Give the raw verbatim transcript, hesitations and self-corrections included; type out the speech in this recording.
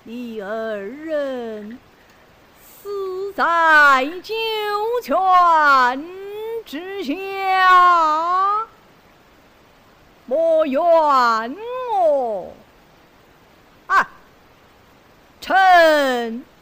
你二人死在九泉之下，莫怨我。啊，臣